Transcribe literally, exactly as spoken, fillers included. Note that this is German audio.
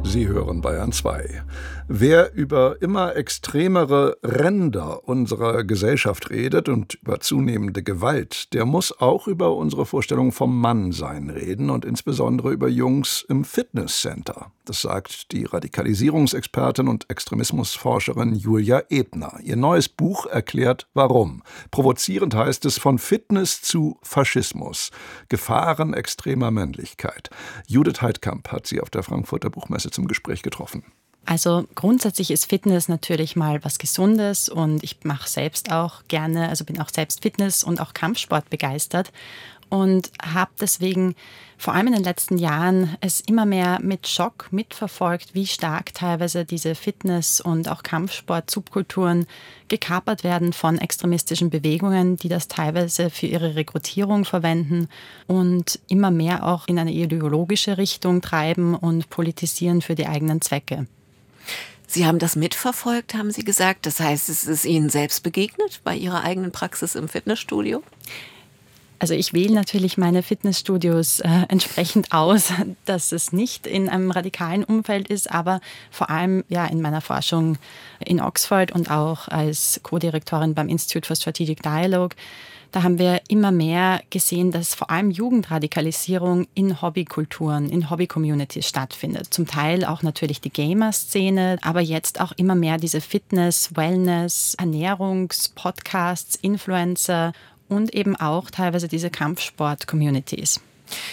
Sie hören Bayern zwei. Wer über immer extremere Ränder unserer Gesellschaft redet und über zunehmende Gewalt, der muss auch über unsere Vorstellung vom Mannsein reden und insbesondere über Jungs im Fitnesscenter. Das sagt die Radikalisierungsexpertin und Extremismusforscherin Julia Ebner. Ihr neues Buch erklärt, warum. Provozierend heißt es: Von Fitness zu Faschismus. Gefahren extremer Männlichkeit. Judith Heidkamp hat sie auf der Frankfurter Buchmesse zum Gespräch getroffen. Also grundsätzlich ist Fitness natürlich mal was Gesundes und ich mache selbst auch gerne, also bin auch selbst Fitness- und auch Kampfsport begeistert und habe deswegen vor allem in den letzten Jahren es immer mehr mit Schock mitverfolgt, wie stark teilweise diese Fitness- und auch Kampfsport-Subkulturen gekapert werden von extremistischen Bewegungen, die das teilweise für ihre Rekrutierung verwenden und immer mehr auch in eine ideologische Richtung treiben und politisieren für die eigenen Zwecke. Sie haben das mitverfolgt, haben Sie gesagt. Das heißt, es ist Ihnen selbst begegnet bei Ihrer eigenen Praxis im Fitnessstudio? Also ich wähle natürlich meine Fitnessstudios äh, entsprechend aus, dass es nicht in einem radikalen Umfeld ist, aber vor allem ja in meiner Forschung in Oxford und auch als Co-Direktorin beim Institute for Strategic Dialogue. Da haben wir immer mehr gesehen, dass vor allem Jugendradikalisierung in Hobbykulturen, in Hobby-Communities stattfindet. Zum Teil auch natürlich die Gamer-Szene, aber jetzt auch immer mehr diese Fitness-, Wellness-, Ernährungs-, Podcasts, Influencer und eben auch teilweise diese Kampfsport-Communities.